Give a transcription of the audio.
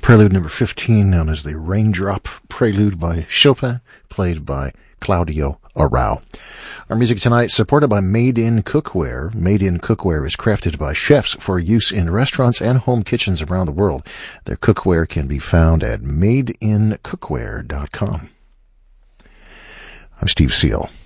Prelude number 15, known as the Raindrop Prelude by Chopin, played by Claudio Arrau. Our music tonight supported by Made in Cookware. Made in Cookware is crafted by chefs for use in restaurants and home kitchens around the world. Their cookware can be found at madeincookware.com. I'm Steve Seal.